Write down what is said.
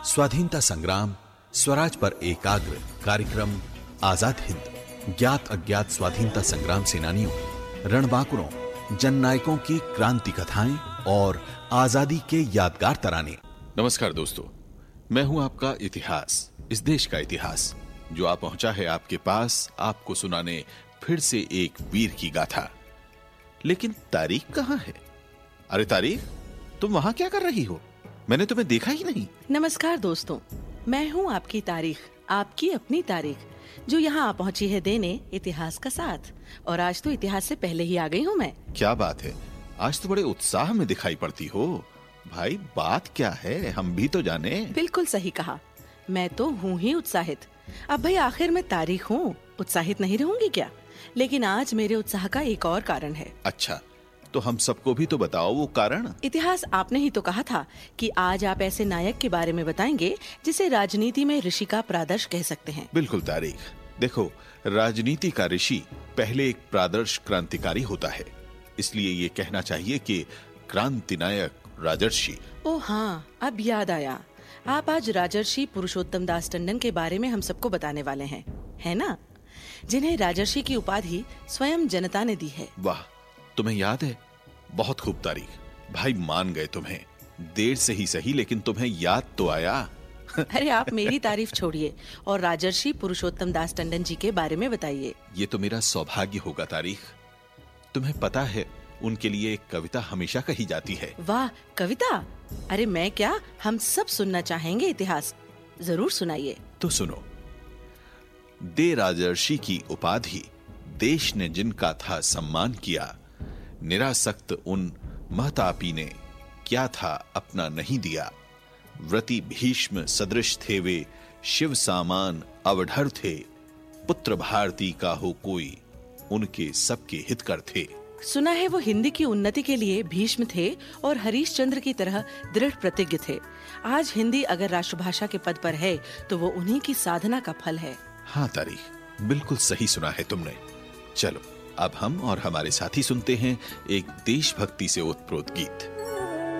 स्वाधीनता संग्राम, स्वराज पर एकाग्र कार्यक्रम आजाद हिंद, ज्ञात अज्ञात स्वाधीनता संग्राम सेनानियों, रणबांकुरों, जननायकों की क्रांति कथाएं और आजादी के यादगार तराने। नमस्कार दोस्तों, मैं हूं आपका इतिहास, इस देश का इतिहास जो आ पहुंचा है आपके पास, आपको सुनाने फिर से एक वीर की गाथा। लेकिन तारीख कहां है? अरे तारीख, तुम वहां क्या कर रही हो? मैंने तुम्हें देखा ही नहीं। नमस्कार दोस्तों, मैं हूँ आपकी तारीख, आपकी अपनी तारीख, जो यहाँ आ पहुँची है देने इतिहास का साथ। और आज तो इतिहास से पहले ही आ गई हूँ मैं। क्या बात है, आज तो बड़े उत्साह में दिखाई पड़ती हो। भाई बात क्या है, हम भी तो जाने। बिल्कुल सही कहा, मैं तो हूँ ही उत्साहित। अब भाई आखिर मैं तारीख हूँ, उत्साहित नहीं रहूंगी क्या? लेकिन आज मेरे उत्साह का एक और कारण है। अच्छा, तो हम सबको भी तो बताओ वो कारण। इतिहास, आपने ही तो कहा था कि आज आप ऐसे नायक के बारे में बताएंगे जिसे राजनीति में ऋषि का प्रादर्श कह सकते हैं। बिल्कुल तारीख, देखो, राजनीति का ऋषि पहले एक प्रादर्श क्रांतिकारी होता है, इसलिए ये कहना चाहिए कि क्रांति नायक राजर्षि। ओ हाँ, अब याद आया, आप आज राजर्षि पुरुषोत्तम दास टंडन के बारे में हम सबको बताने वाले हैं, है ना? जिन्हें राजर्षि की उपाधि स्वयं जनता ने दी है। वाह, तुम्हें याद है? बहुत खूब तारीख, भाई मान गए तुम्हें। देर से ही सही, लेकिन तुम्हें याद तो आया। अरे आप मेरी तारीफ छोड़िए और राजर्षि पुरुषोत्तम दास टंडन जी के बारे में बताइए। ये तो मेरा सौभाग्य होगा तारीख। तुम्हें पता है, उनके लिए एक कविता हमेशा कही जाती है। वाह, कविता? अरे मैं क्या, हम सब सुनना चाहेंगे इतिहास, जरूर सुनाइए। तो सुनो। दे राजर्षि की उपाधि, देश ने जिनका था सम्मान किया, निरासक्त उन महतापी ने क्या था अपना नहीं दिया। व्रति भीष्म सदृश थे वे, शिव सामान अवढर थे, पुत्र भारती का हो कोई, उनके सबके हितकर थे। सुना है वो हिंदी की उन्नति के लिए भीष्म थे और हरीशचंद्र की तरह दृढ़ प्रतिज्ञ थे। आज हिंदी अगर राष्ट्रभाषा के पद पर है तो वो उन्हीं की साधना का फल है। हाँ तारीख, बिल्कुल सही सुना है तुमने। चलो अब हम और हमारे साथी सुनते हैं एक देशभक्ति से ओतप्रोत गीत।